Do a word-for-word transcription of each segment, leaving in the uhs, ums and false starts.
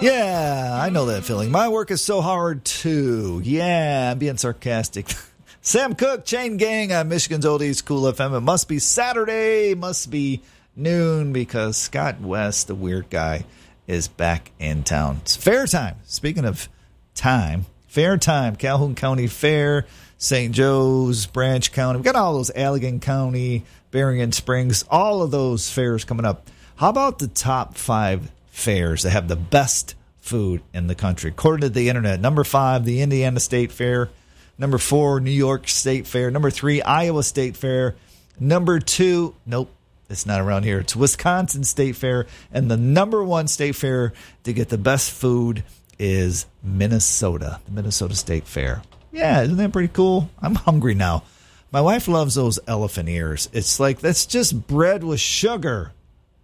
Yeah, I know that feeling. My work is so hard, too. Yeah, I'm being sarcastic. Sam Cooke, Chain Gang on Michigan's Oldies Cool F M. It must be Saturday, must be noon, because Scott West, the weird guy, is back in town. It's fair time. Speaking of time, fair time. Calhoun County Fair, Saint Joe's, Branch County. We've got all those Allegan County, Berrien Springs, all of those fairs coming up. How about the top five fairs that have the best food in the country? According to the internet, number five, the Indiana State Fair. Number four, New York State Fair. Number three, Iowa State Fair. Number two, nope, it's not around here. It's Wisconsin State Fair. And the number one state fair to get the best food is Minnesota, the Minnesota State Fair. Yeah, isn't that pretty cool? I'm hungry now. My wife loves those elephant ears. It's like, that's just bread with sugar.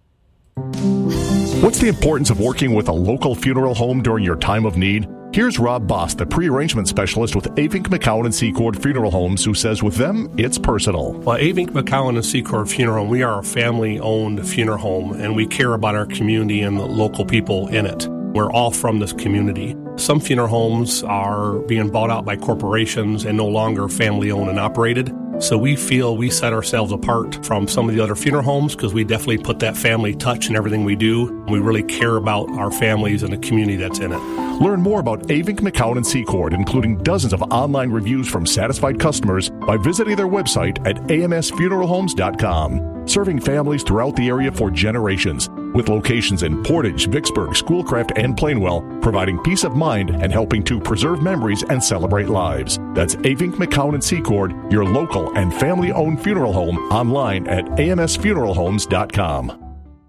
What's the importance of working with a local funeral home during your time of need? Here's Rob Boss, the pre-arrangement specialist with Avink McCowan and Secord Funeral Homes, who says with them, it's personal. Well, Avink McCowan and Secord Funeral Home, we are a family-owned funeral home, and we care about our community and the local people in it. We're all from this community. Some funeral homes are being bought out by corporations and no longer family-owned and operated. So we feel we set ourselves apart from some of the other funeral homes because we definitely put that family touch in everything we do. We really care about our families and the community that's in it. Learn more about Avink McCowan and Secord, including dozens of online reviews from satisfied customers, by visiting their website at a m s funeral homes dot com. Serving families throughout the area for generations, with locations in Portage, Vicksburg, Schoolcraft, and Plainwell, providing peace of mind and helping to preserve memories and celebrate lives. That's Avink McCowan and Secord, your local and family-owned funeral home, online at a m s funeral homes dot com.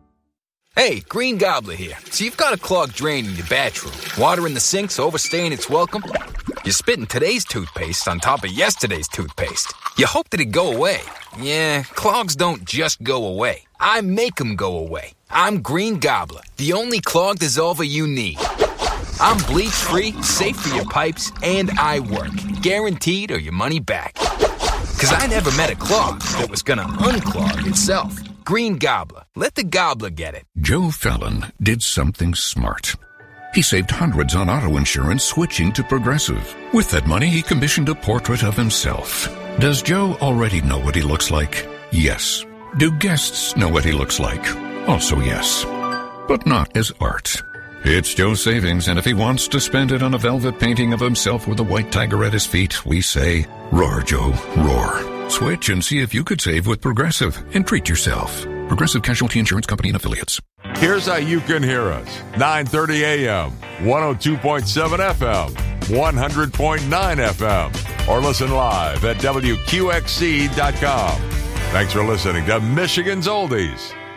Hey, Green Gobbler here. So you've got a clogged drain in your bathroom. Water in the sink's overstaying its welcome. You're spitting today's toothpaste on top of yesterday's toothpaste. You hope that it'd go away. Yeah, clogs don't just go away. I make them go away. I'm Green Gobbler, the only clog dissolver you need. I'm bleach-free, safe for your pipes, and I work. Guaranteed or your money back. Because I never met a clog that was going to unclog itself. Green Gobbler. Let the gobbler get it. Joe Fallon did something smart. He saved hundreds on auto insurance switching to Progressive. With that money, he commissioned a portrait of himself. Does Joe already know what he looks like? Yes. Do guests know what he looks like? Also yes. But not as art. It's Joe's savings, and if he wants to spend it on a velvet painting of himself with a white tiger at his feet, we say, roar, Joe, roar. Switch and see if you could save with Progressive and treat yourself. Progressive Casualty Insurance Company and Affiliates. Here's how you can hear us. nine thirty a.m., one oh two point seven F M, one hundred point nine F M, or listen live at W Q X C dot com. Thanks for listening to Michigan's Oldies.